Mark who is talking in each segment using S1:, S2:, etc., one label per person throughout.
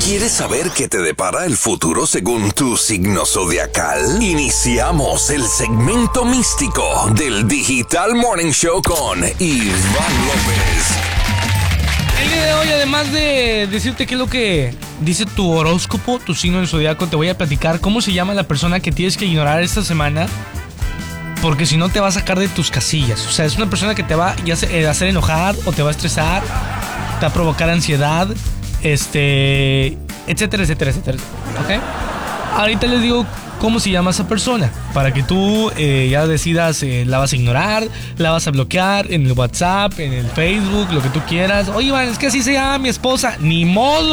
S1: ¿Quieres saber qué te depara el futuro según tu signo zodiacal? Iniciamos el segmento místico del Digital Morning Show con Iván López.
S2: El día de hoy, además de decirte qué es lo que dice tu horóscopo, tu signo del zodiaco, te voy a platicar cómo se llama la persona que tienes que ignorar esta semana, porque si no te va a sacar de tus casillas. O sea, es una persona que te va a hacer enojar o te va a estresar, te va a provocar ansiedad, etcétera, etcétera, etcétera. ¿Ok? Ahorita les digo cómo se llama esa persona, para que tú ya decidas, la vas a ignorar, la vas a bloquear en el WhatsApp, en el Facebook, lo que tú quieras. Oye, Iván, es que así se llama mi esposa. ¡Ni modo!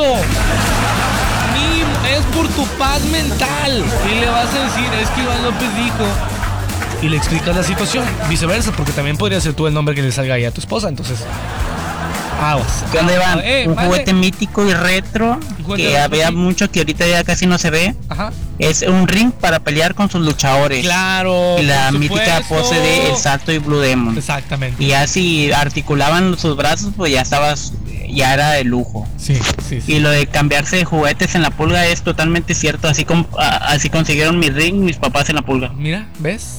S2: Es por tu paz mental. Y le vas a decir, es que Iván López dijo, y le explicas la situación. Viceversa, porque también podría ser tú el nombre que le salga ahí a tu esposa. Entonces, aguas.
S3: ¿Qué onda, Iván? Un juguete mítico y retro que había mucho, que ahorita ya casi no se ve.
S2: Ajá.
S3: Es un ring para pelear con sus luchadores.
S2: Claro.
S3: Y la mítica pose de El Santo y Blue Demon.
S2: Exactamente.
S3: Y ya si articulaban sus brazos, pues ya era de lujo.
S2: Sí.
S3: Y lo de cambiarse de juguetes en la pulga es totalmente cierto. Así consiguieron mi ring mis papás en la pulga.
S2: Mira, ¿ves?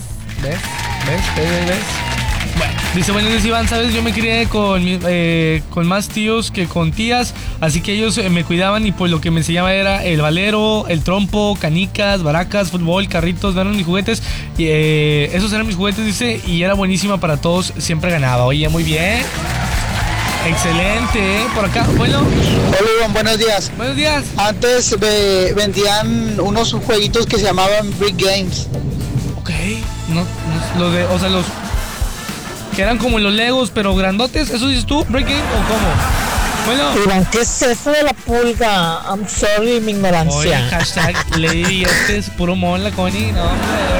S2: Bueno, dice, bueno, Iván, ¿sabes? Yo me crié con más tíos que con tías, así que ellos me cuidaban y pues lo que me enseñaba era el valero, el trompo, canicas, baracas, fútbol, carritos, eran mis juguetes. Y, esos eran mis juguetes, dice, y era buenísima para todos, siempre ganaba. Oye, muy bien. Excelente, por acá, bueno.
S4: Hola, Iván, buenos días.
S2: Buenos días.
S4: Antes vendían unos jueguitos que se llamaban Brick Games.
S2: Ok, los que eran como los Legos, pero grandotes, ¿eso dices tú? ¿Break Game o cómo? Bueno.
S5: Iván, ¿qué es eso de la pulga? I'm sorry, mi ignorancia.
S2: Oye, hashtag Lady, es puro mola, Connie, no,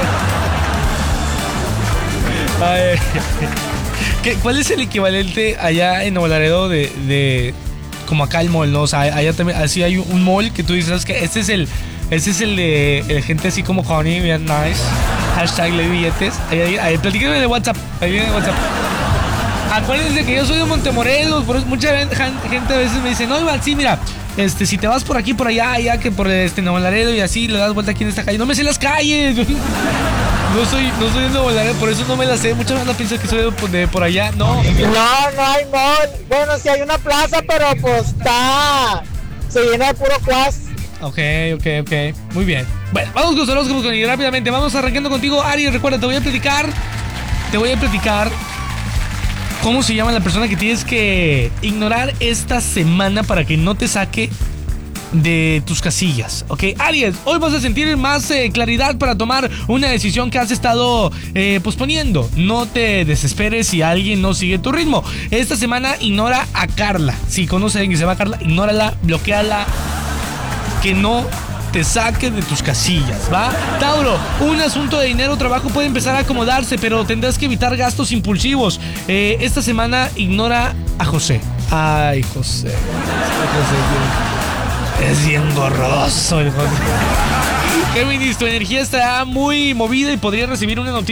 S2: hombre. ¿Cuál es el equivalente allá en Nuevo Laredo de como acá el mall, ¿no? O sea, allá también, así hay un mall que tú dices que ese es el de gente así como Connie, bien nice. Hashtag Lady Billetes. Ahí platíquenme de WhatsApp. Ahí viene de WhatsApp. Acuérdense que yo soy de Montemorelos, por eso mucha gente a veces me dice, no, Iván, sí, mira, si te vas por aquí, por allá que por Nuevo Laredo y así, le das vuelta aquí en esta calle. No me sé las calles. No soy de Nuevo Laredo, por eso no me las sé. Mucha gente piensa que soy de por allá. No
S5: hay mall. Bueno, sí hay una plaza, pero pues se llena de puro cuas.
S2: Ok. Muy bien. Bueno, vamos con los horóscopos y rápidamente. Vamos arrancando contigo, Aries. Recuerda, te voy a platicar cómo se llama la persona que tienes que ignorar esta semana para que no te saque de tus casillas. Ok, Aries, hoy vas a sentir más claridad para tomar una decisión que has estado posponiendo. No te desesperes si alguien no sigue tu ritmo. Esta semana ignora a Carla. Si conoces a alguien que se llama Carla, ignórala, bloqueala, que no te saque de tus casillas, ¿va? Tauro, un asunto de dinero o trabajo puede empezar a acomodarse, pero tendrás que evitar gastos impulsivos. Esta semana ignora a José. Ay, José. Es bien gorroso el José. Géminis, tu energía estará muy movida y podrías recibir una noticia